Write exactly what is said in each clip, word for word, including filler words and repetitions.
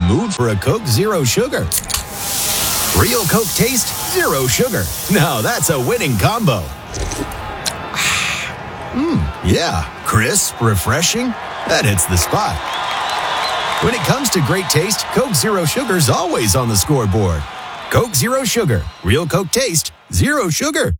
mood for a Coke Zero Sugar. Real Coke taste, zero sugar. Now that's a winning combo. Mmm, yeah, crisp, refreshing. That hits the spot. When it comes to great taste, Coke Zero Sugar's always on the scoreboard. Coke Zero Sugar. Real Coke taste, zero sugar.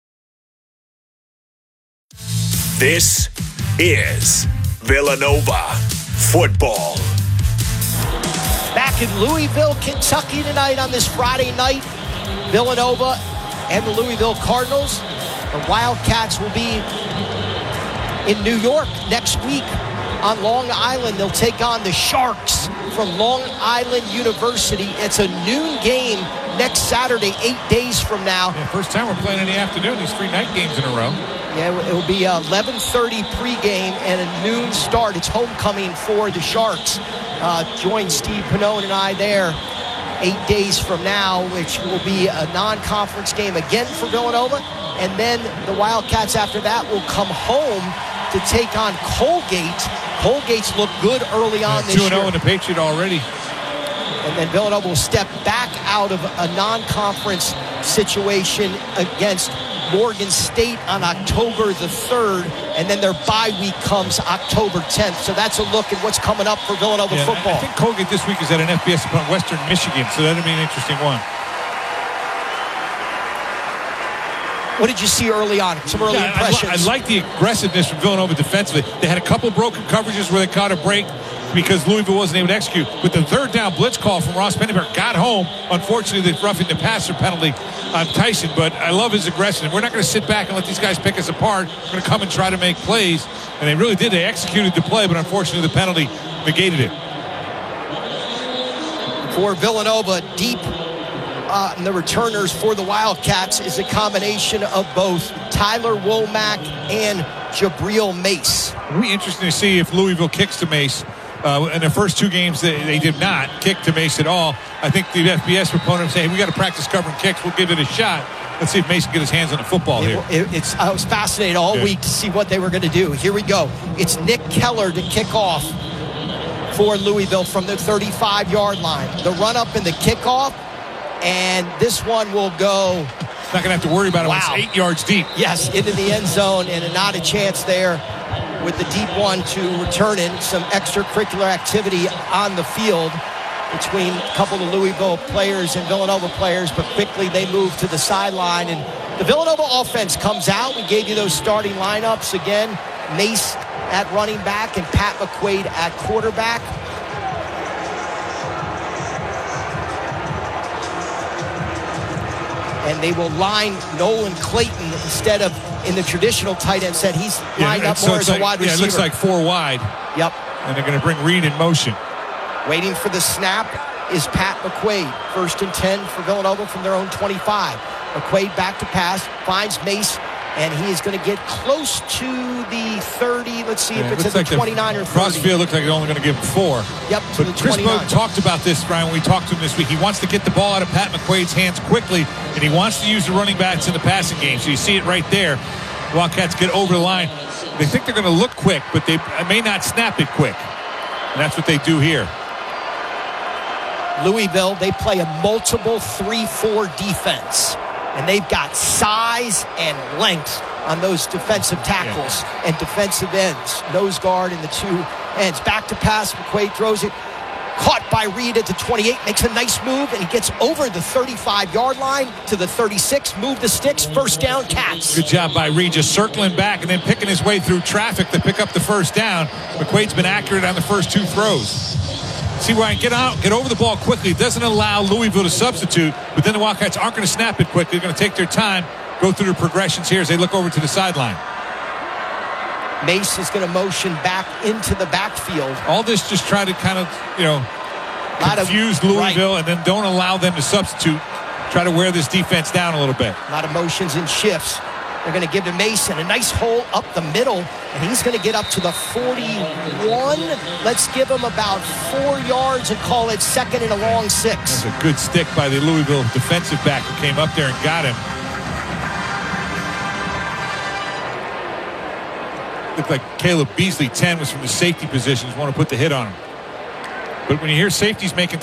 This is Villanova football. Back in Louisville, Kentucky tonight on this Friday night, Villanova and the Louisville Cardinals. The Wildcats will be in New York next week on Long Island. They'll take on the Sharks from Long Island University. It's a noon game next Saturday, eight days from now. Yeah, first time we're playing in the afternoon, these three night games in a row. Yeah, it will be eleven thirty pregame and a noon start. It's homecoming for the Sharks. Uh, join Steve Pannone and I there eight days from now, which will be a non-conference game again for Villanova. And then the Wildcats after that will come home to take on Colgate. Colgate's looked good early on this year. two and oh in the Patriot already. And then Villanova will step back out of a non-conference situation against Morgan State on October the third, and then their bye week comes October tenth. So that's a look at what's coming up for Villanova yeah, football. I think Colgate this week is at an F B S upon Western Michigan, so that'll be an interesting one. What did you see early on? Some early yeah, impressions. I, li- I like the aggressiveness from Villanova defensively. They had a couple broken coverages where they caught a break because Louisville wasn't able to execute. But the third down blitz call from Ross Pennyberg got home. Unfortunately, the roughing the passer penalty on Tyson. But I love his aggression. We're not going to sit back and let these guys pick us apart. We're going to come and try to make plays. And they really did. They executed the play, but unfortunately the penalty negated it. For Villanova, deep uh, and the returners for the Wildcats is a combination of both Tyler Womack and Jabril Mace. It'll be interesting to see if Louisville kicks to Mace. Uh, in their first two games, they, they did not kick to Mace at all. I think the F B S proponent saying, hey, we got to practice covering kicks. We'll give it a shot. Let's see if Mace can get his hands on the football it, here. It, it's, I was fascinated all yeah. week to see what they were going to do. Here we go. It's Nick Keller to kick off for Louisville from the thirty-five-yard line. The run-up in the kickoff, and this one will go. Not going to have to worry about it wow. when it's eight yards deep. Yes, into the end zone, and not a chance there with the deep one to return in. Some extracurricular activity on the field between a couple of Louisville players and Villanova players, but quickly they move to the sideline. And the Villanova offense comes out. We gave you those starting lineups again. Mace at running back and Pat McQuaid at quarterback. And they will line Nolan Clayton instead of in the traditional tight end set. He's lined yeah, up more so as like, a wide receiver. Yeah, it looks like four wide. Yep. And they're going to bring Reed in motion. Waiting for the snap is Pat McQuaid. First and ten for Villanova from their own twenty-five. McQuaid back to pass, finds Mace, and he is going to get close to the thirty. Let's see yeah, if it's at like the twenty-nine or thirty. Crossfield looks like they're only going to give him four. Yep, to but the Chris twenty-nine. Bowden talked about this, Brian, when we talked to him this week. He wants to get the ball out of Pat McQuaid's hands quickly, and he wants to use the running backs in the passing game. So you see it right there. The Wildcats get over the line. They think they're going to look quick, but they may not snap it quick. And that's what they do here. Louisville, they play a multiple three four defense. And they've got size and length on those defensive tackles yeah. and defensive ends. Nose guard and the two ends. Back to pass, McQuaid throws it. Caught by Reed at the twenty-eight, makes a nice move, and he gets over the thirty-five-yard line to the thirty-six. Move the sticks, first down, Cats. Good job by Reed, just circling back and then picking his way through traffic to pick up the first down. McQuaid's been accurate on the first two throws. See, Ryan, get out, get over the ball quickly. It doesn't allow Louisville to substitute, but then the Wildcats aren't going to snap it quickly. They're going to take their time, go through the progressions here as they look over to the sideline. Mace is going to motion back into the backfield. All this just try to kind of, you know, confuse of, Louisville right. and then don't allow them to substitute. Try to wear this defense down a little bit. A lot of motions and shifts. They're going to give to Mason a nice hole up the middle, and he's going to get up to the forty-one. Let's give him about four yards and call it second and a long six. That's a good stick by the Louisville defensive back who came up there and got him. Looked like Caleb Beasley, ten, was from the safety positions, want to put the hit on him. But when you hear safeties making